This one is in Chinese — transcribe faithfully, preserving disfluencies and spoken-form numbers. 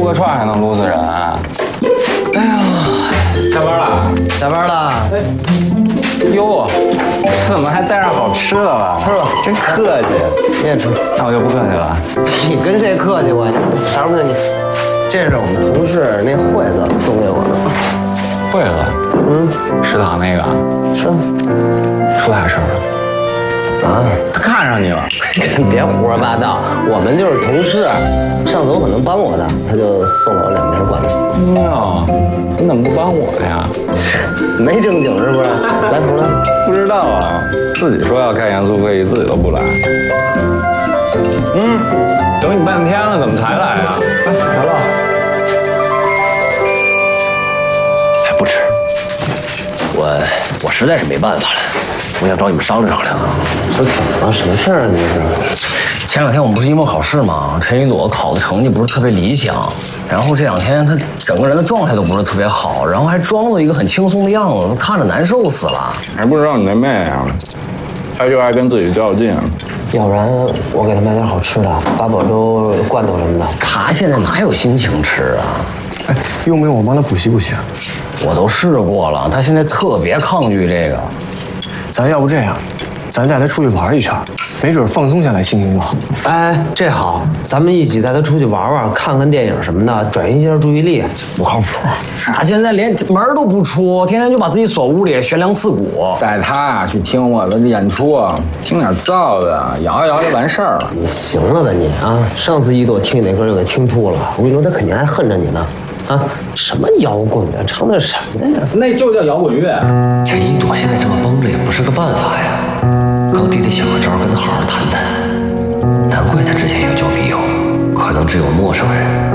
撸个串还能撸死人？哎呀，下班了， 下班了。哎， 哟，怎么还带上好吃的了？ 吃吧， 真客气。 你也吃， 那我就不客气了。 你跟谁客气过？啥时候你？这是我们同事那惠子送给我的。 惠子？嗯，食堂那个。 是。 出啥事儿了？ 啊， 他看上你了！ 你别胡说八道，我们就是同事。上次我可能帮我的，他就送了我两瓶罐头。 哟，你怎么不帮我呀？ 没正经是不是？来服了？ 不知道啊，自己说要开严肃会议，自己都不来。嗯，等你半天了，怎么才来啊？ 来了。 还不吃？我我实在是没办法了。 我想找你们商量商量啊！ 说怎么了？什么事儿啊？你这是？ 前两天我们不是期末考试吗？陈一朵考的成绩不是特别理想，然后这两天他整个人的状态都不是特别好，然后还装作一个很轻松的样子，看着难受死了。 还不知道你那妹啊，她就爱跟自己较劲。 要不然我给她买点好吃的，八宝粥、罐头什么的。 她现在哪有心情吃啊？ 哎，用不用我帮她补习补习？ 我都试过了，她现在特别抗拒这个。 咱要不这样，咱带他出去玩一圈，没准放松下来，心情就好。 哎，这好，咱们一起带他出去玩玩，看看电影什么的，转移一下注意力。 不靠谱，他现在连门都不出，天天就把自己锁屋里悬梁刺股。 带他去听我的演出，听点燥的，摇一摇就完事儿了。 你行了吧你啊？上次一朵听你那歌就给听吐了，我跟你说，他肯定还恨着你呢。 啊，什么摇滚的，唱的什么呀？ 那就叫摇滚乐。 陈一朵现在这么绷着也不是个办法呀，高低得想个招跟他好好谈谈。难怪他之前有交笔友，可能只有陌生人